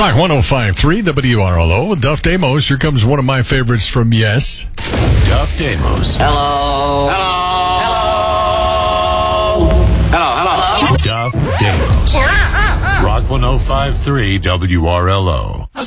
Rock 105.3 WRLO with Duff Damos. Here comes one of my favorites from Yes. Duff Damos. Hello. Hello. Hello. Hello. Duff Damos. Rock 105.3 WRLO.